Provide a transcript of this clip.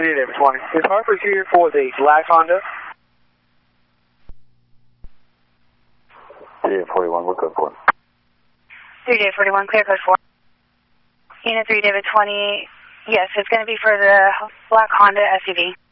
3 David 20. Is Harper here for the black Honda? 3 David 41, what code for? 3 David 41, clear code 4. Unit 3 David 20, yes, it's going to be for the black Honda SUV.